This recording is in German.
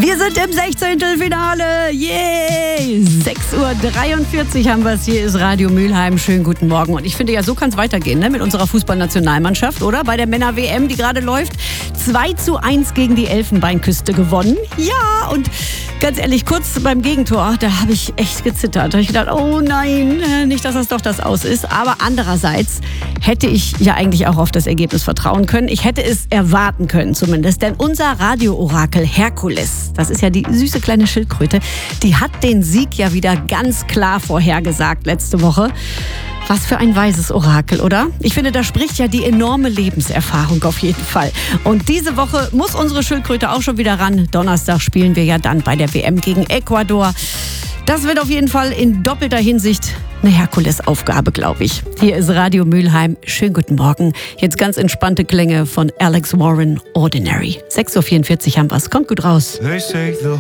Wir sind im 16. Finale. Yay! 6.43 Uhr haben wir es. Hier ist Radio Mülheim. Schönen guten Morgen. Und ich finde ja, so kann es weitergehen, ne? Mit unserer Fußballnationalmannschaft, oder? Bei der Männer-WM, die gerade läuft. 2:1 gegen die Elfenbeinküste gewonnen. Ja, und ganz ehrlich, kurz beim Gegentor, da habe ich echt gezittert. Da habe ich gedacht, oh nein, nicht, dass das doch das Aus ist. Aber andererseits hätte ich ja eigentlich auch auf das Ergebnis vertrauen können. Ich hätte es erwarten können zumindest. Denn unser Radio-Orakel Herkules, das ist ja die süße kleine Schildkröte, die hat den Sieg ja wieder ganz klar vorhergesagt letzte Woche. Was für ein weises Orakel, oder? Ich finde, da spricht ja die enorme Lebenserfahrung auf jeden Fall. Und diese Woche muss unsere Schildkröte auch schon wieder ran. Donnerstag spielen wir ja dann bei der WM gegen Ecuador. Das wird auf jeden Fall in doppelter Hinsicht eine Herkulesaufgabe, glaube ich. Hier ist Radio Mülheim. Schönen guten Morgen. Jetzt ganz entspannte Klänge von Alex Warren, Ordinary. 6:44 Uhr haben wir es. Kommt gut raus.